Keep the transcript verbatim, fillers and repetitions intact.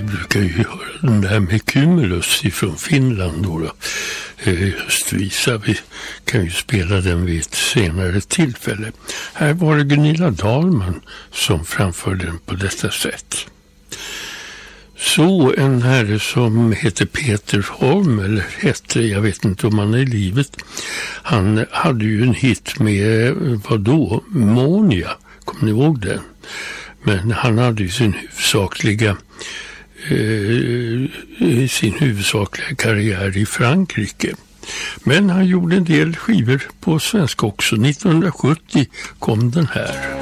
Vi brukar ju höra den där med Cumulus ifrån Finland då, då. Höstvisa. Vi kan ju spela den vid ett senare tillfälle. Här var det Gunilla Dahlman som framförde den på detta sätt. Så en herre som heter Peter Holm, eller hette, jag vet inte om han är i livet, han hade ju en hit med, vad då, Monia, kommer ni ihåg den? Men han hade ju sin huvudsakliga eh, sin huvudsakliga karriär i Frankrike. Men han gjorde en del skivor på svenska också. nittonhundrasjuttio kom den här.